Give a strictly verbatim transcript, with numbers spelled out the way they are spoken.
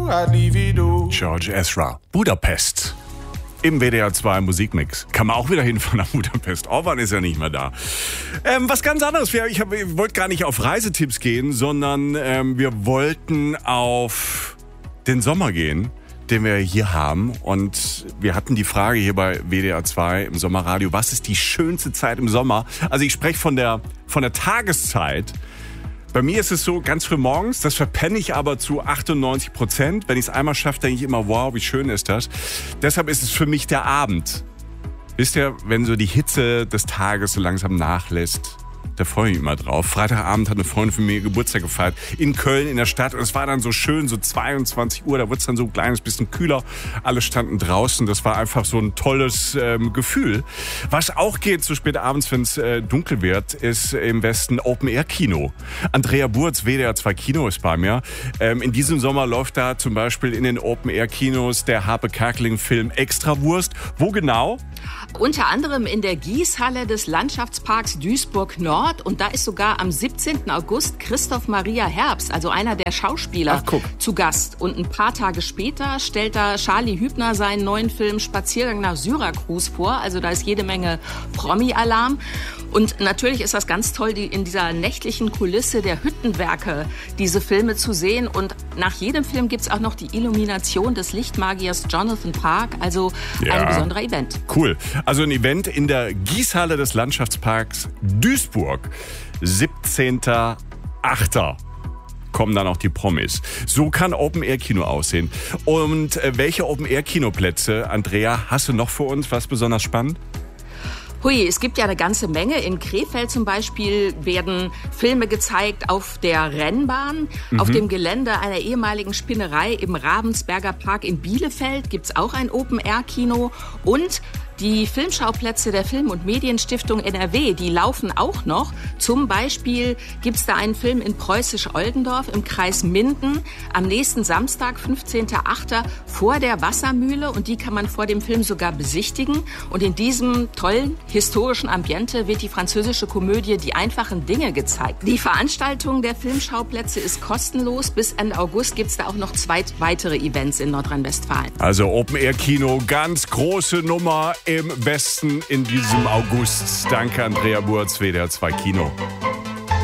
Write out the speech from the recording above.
I'd leave you. George Ezra, Budapest. Im W D R zwei Musikmix. Kann man auch wieder hin von der Budapest. Orban ist ja nicht mehr da. Ähm, was ganz anderes. Ich, ich, ich wollte gar nicht auf Reisetipps gehen, sondern ähm, wir wollten auf den Sommer gehen, den wir hier haben. Und wir hatten die Frage hier bei W D R zwei im Sommerradio, was ist die schönste Zeit im Sommer? Also ich spreche von der, von der Tageszeit. Bei mir ist es so, ganz früh morgens, das verpenne ich aber zu achtundneunzig Prozent. Wenn ich es einmal schaffe, denke ich immer, wow, wie schön ist das. Deshalb ist es für mich der Abend. Wisst ihr, wenn so die Hitze des Tages so langsam nachlässt, da freue ich mich immer drauf. Freitagabend hat eine Freundin von mir Geburtstag gefeiert in Köln in der Stadt und es war dann so schön, so zweiundzwanzig Uhr, da wurde es dann so ein kleines bisschen kühler. Alle standen draußen, das war einfach so ein tolles ähm, Gefühl. Was auch geht so spät abends, wenn es äh, dunkel wird, ist im Westen Open-Air-Kino. Andrea Burz, W D R zwei Kino ist bei mir. Ähm, in diesem Sommer läuft da zum Beispiel in den Open-Air-Kinos der Harpe Kerkeling-Film Extrawurst. Wo genau? Unter anderem in der Gießhalle des Landschaftsparks Duisburg Nord. Und da ist sogar am siebzehnten August Christoph Maria Herbst, also einer der Schauspieler, Ach, zu Gast. Und ein paar Tage später stellt da Charlie Hübner seinen neuen Film Spaziergang nach Syrakus vor. Also da ist jede Menge Promi-Alarm. Und natürlich ist das ganz toll, die in dieser nächtlichen Kulisse der Hüttenwerke diese Filme zu sehen. Und nach jedem Film gibt's auch noch die Illumination des Lichtmagiers Jonathan Park. Also Ja. ein besonderer Event. Cool. Also ein Event in der Gießhalle des Landschaftsparks Duisburg. siebzehnten achten kommen dann auch die Promis. So kann Open-Air-Kino aussehen. Und äh, welche Open-Air-Kinoplätze, Andrea, hast du noch für uns? Was besonders spannend? Hui, es gibt ja eine ganze Menge. In Krefeld zum Beispiel werden Filme gezeigt auf der Rennbahn. Mhm. Auf dem Gelände einer ehemaligen Spinnerei im Ravensberger Park in Bielefeld gibt's auch ein Open-Air-Kino. Und die Filmschauplätze der Film- und Medienstiftung N R W, die laufen auch noch. Zum Beispiel gibt's da einen Film in Preußisch-Oldendorf im Kreis Minden am nächsten Samstag, fünfzehnten achten vor der Wassermühle. Und die kann man vor dem Film sogar besichtigen. Und in diesem tollen historischen Ambiente wird die französische Komödie Die einfachen Dinge gezeigt. Die Veranstaltung der Filmschauplätze ist kostenlos. Bis Ende August gibt's da auch noch zwei weitere Events in Nordrhein-Westfalen. Also Open-Air-Kino, ganz große Nummer im Westen in diesem August. Danke, Andrea Burz, W D R zwei Kino.